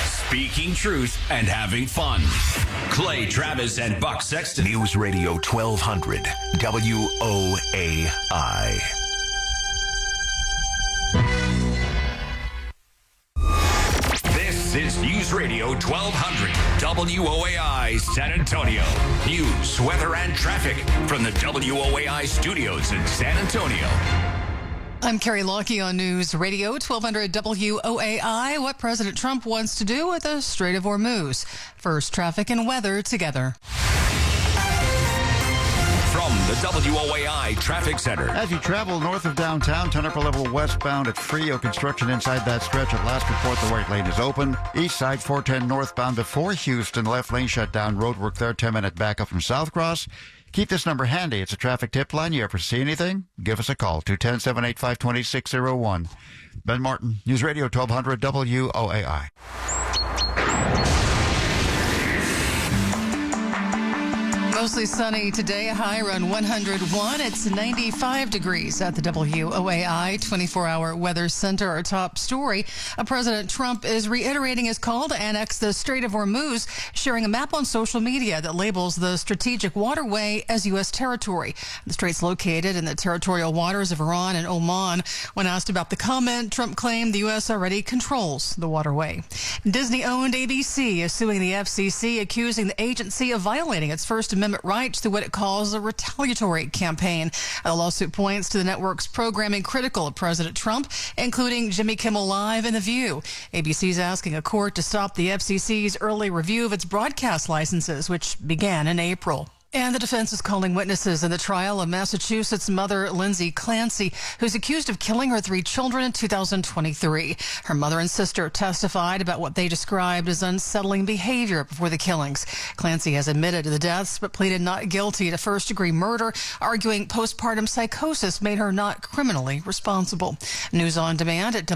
Speaking truth and having fun. Clay Travis and Buck Sexton. News Radio 1200 WOAI. This is News Radio 1200 WOAI San Antonio. News, weather, and traffic from the WOAI studios in San Antonio. I'm Carrie Lockie on News Radio 1200 WOAI. What President Trump wants to do with the Strait of Hormuz. First, traffic and weather together. From the WOAI Traffic Center. As you travel north of downtown, turn upper level westbound at Frio. Construction inside that stretch. At last report, the right lane is open. East side 410 northbound before Houston. Left lane shut down. Roadwork there. 10-minute backup from South Cross. Keep this number handy. It's a traffic tip line. You ever see anything? Give us a call. 210-785-2601. Ben Martin, News Radio 1200 WOAI. Mostly sunny today, a high around 101. It's 95 degrees at the WOAI 24-hour weather center. Our top story, President Trump is reiterating his call to annex the Strait of Hormuz, sharing a map on social media that labels the strategic waterway as U.S. territory. The strait's located in the territorial waters of Iran and Oman. When asked about the comment, Trump claimed the U.S. already controls the waterway. Disney-owned ABC is suing the FCC, accusing the agency of violating its First Amendment rights through what it calls a retaliatory campaign. The lawsuit points to the network's programming critical of President Trump, including Jimmy Kimmel Live and The View. ABC's asking a court to stop the FCC's early review of its broadcast licenses, which began in April. And the defense is calling witnesses in the trial of Massachusetts mother Lindsay Clancy, who's accused of killing her 3 children in 2023. Her mother and sister testified about what they described as unsettling behavior before the killings. Clancy has admitted to the deaths, but pleaded not guilty to first-degree murder, arguing postpartum psychosis made her not criminally responsible. News on demand at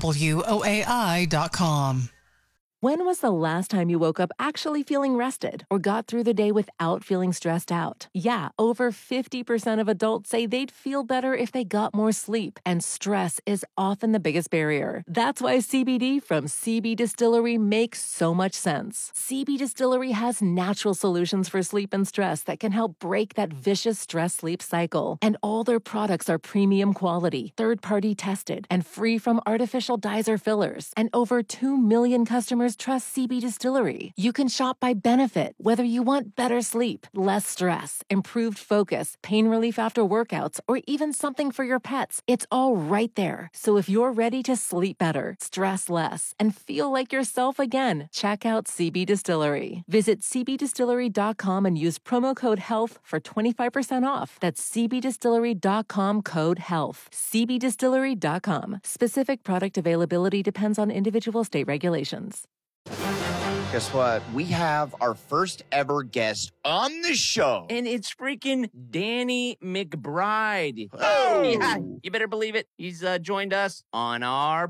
WOAI.com. When was the last time you woke up actually feeling rested or got through the day without feeling stressed out? Yeah, over 50% of adults say they'd feel better if they got more sleep, and stress is often the biggest barrier. That's why CBD from CB Distillery makes so much sense. CB Distillery has natural solutions for sleep and stress that can help break that vicious stress-sleep cycle. And all their products are premium quality, third-party tested, and free from artificial dyes or fillers. And over 2 million customers trust CB Distillery. You can shop by benefit, whether you want better sleep, less stress, improved focus, pain relief after workouts, or even something for your pets. It's all right there. So if you're ready to sleep better, stress less, and feel like yourself again, check out CB Distillery. Visit cbdistillery.com and use promo code HEALTH for 25% off. That's cbdistillery.com code HEALTH. cbdistillery.com. Specific product availability depends on individual state regulations. Guess what? We have our first ever guest on the show. And it's freaking Danny McBride. Oh! Yeah, you better believe it. He's joined us on our